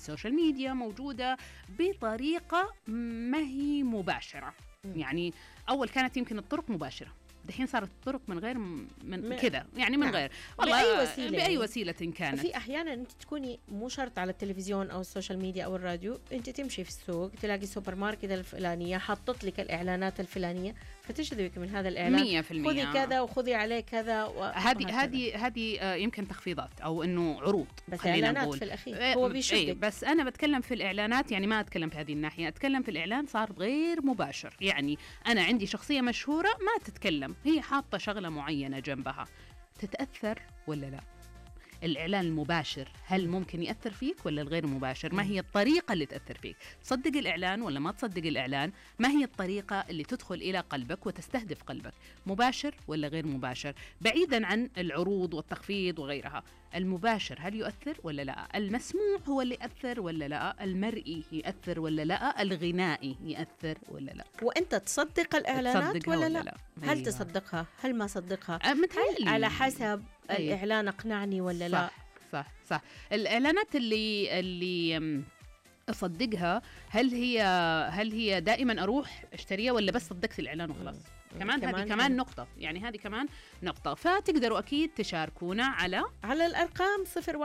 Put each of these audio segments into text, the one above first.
السوشيال ميديا موجودة بطريقة ما هي مباشرة. يعني أول كانت يمكن الطرق مباشرة، دحين صارت الطرق من غير من كذا، يعني من غير والله بأي وسيلة كانت. في أحيانا أنت تكوني مو شرط على التلفزيون أو السوشيال ميديا أو الراديو، أنت تمشي في السوق تلاقي سوبر ماركت الفلانية حطت لك الإعلانات الفلانية فتجذبك من هذا الإعلان 100%. خذي كذا وخذي عليه كذا. هذه يمكن تخفيضات أو إنه عروض، بس إعلانات في الأخير هو بيشدك. بس أنا بتكلم في الإعلانات، يعني ما أتكلم في هذه الناحية، أتكلم في الإعلان صار غير مباشر. يعني أنا عندي شخصية مشهورة ما تتكلم، هي حاطة شغلة معينة جنبها، تتأثر ولا لا؟ الإعلان المباشر هل ممكن يأثر فيك ولا الغير مباشر؟ ما هي الطريقة اللي تأثر فيك؟ تصدق الإعلان ولا ما تصدق الإعلان؟ ما هي الطريقة اللي تدخل إلى قلبك وتستهدف قلبك؟ مباشر ولا غير مباشر؟ بعيدا عن العروض والتخفيض وغيرها، المباشر هل يؤثر ولا لا؟ المسموع هو اللي يأثر ولا لا؟ المرئي يأثر ولا لا؟ الغنائي يأثر ولا لا؟ وأنت تصدق الإعلانات ولا لا؟ هل تصدقها؟ هل ما صدقها؟ على حسب الإعلان أقنعني ولا لا؟ صح. الإعلانات اللي أصدقها، هل هي دائما أروح أشتريها ولا بس صدقت الإعلان وخلاص؟ هذه كمان نقطة، يعني هذه كمان نقطة. فتقدروا أكيد تشاركونا على الأرقام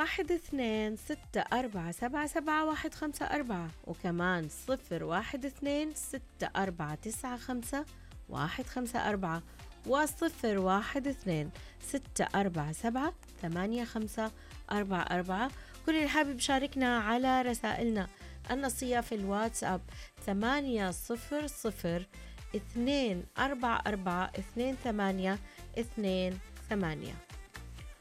012-64777154 وكمان 012-6495-154 و012-647-8544. كل اللي حابب يشاركنا على رسائلنا النصية في الواتساب 800-244-2828.